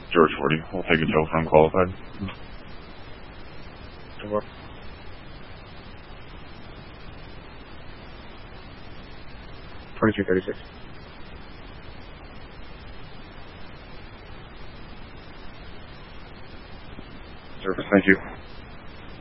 George 40. We'll take a Joe for unqualified. 2336. Service, thank you.